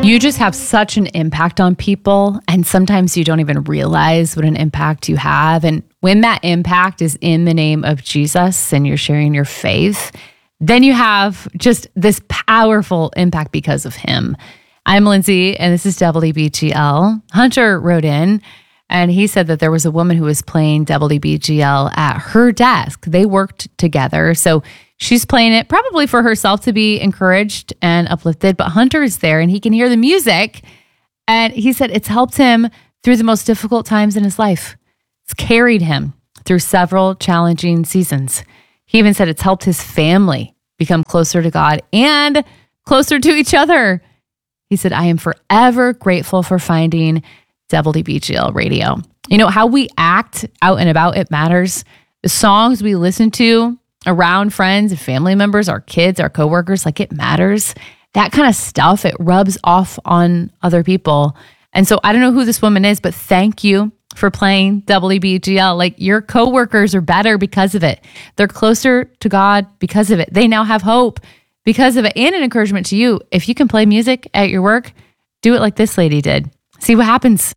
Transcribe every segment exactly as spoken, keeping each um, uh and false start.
You just have such an impact on people, and sometimes you don't even realize what an impact you have. And when that impact is in the name of Jesus and you're sharing your faith, then you have just this powerful impact because of him. I'm Lindsay, and this is W B G L. Hunter wrote in, and he said that there was a woman who was playing W B G L at her desk. They worked together, so she's playing it probably for herself to be encouraged and uplifted, but Hunter is there and he can hear the music. And he said it's helped him through the most difficult times in his life. It's carried him through several challenging seasons. He even said it's helped his family become closer to God and closer to each other. He said, I am forever grateful for finding W B G L radio. You know, how we act out and about, it matters. The songs we listen to around friends and family members, our kids, our coworkers, like it matters. That kind of stuff, it rubs off on other people. And so I don't know who this woman is, but thank you for playing W B G L. Like your coworkers are better because of it. They're closer to God because of it. They now have hope because of it. And an encouragement to you. If you can play music at your work, do it like this lady did. See what happens.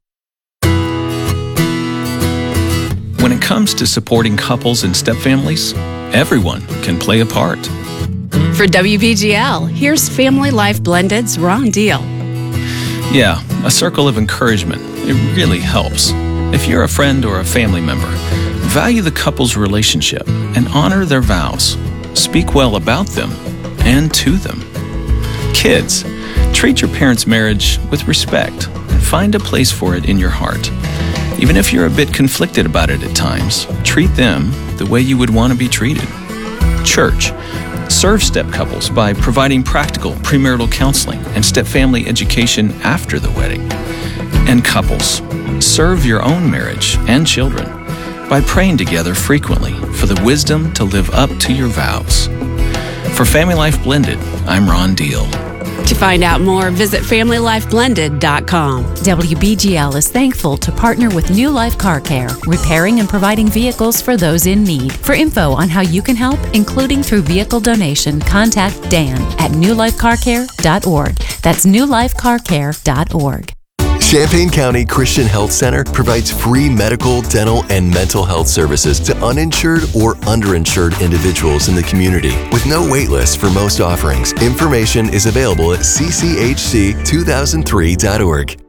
When it comes to supporting couples and stepfamilies, everyone can play a part. For W B G L, here's Family Life Blended's Ron Deal. Yeah, a circle of encouragement. It really helps. If you're a friend or a family member, value the couple's relationship and honor their vows. Speak well about them and to them. Kids, treat your parents' marriage with respect and find a place for it in your heart. Even if you're a bit conflicted about it at times, treat them the way you would want to be treated. Church, serve step couples by providing practical premarital counseling and step-family education after the wedding. And couples, serve your own marriage and children by praying together frequently for the wisdom to live up to your vows. For Family Life Blended, I'm Ron Deal. To find out more, visit family life blended dot com. W B G L is thankful to partner with New Life Car Care, repairing and providing vehicles for those in need. For info on how you can help, including through vehicle donation, contact Dan at new life car care dot org. That's new life car care dot org. Champaign County Christian Health Center provides free medical, dental, and mental health services to uninsured or underinsured individuals in the community with no wait list for most offerings. Information is available at c c h c two thousand three dot org.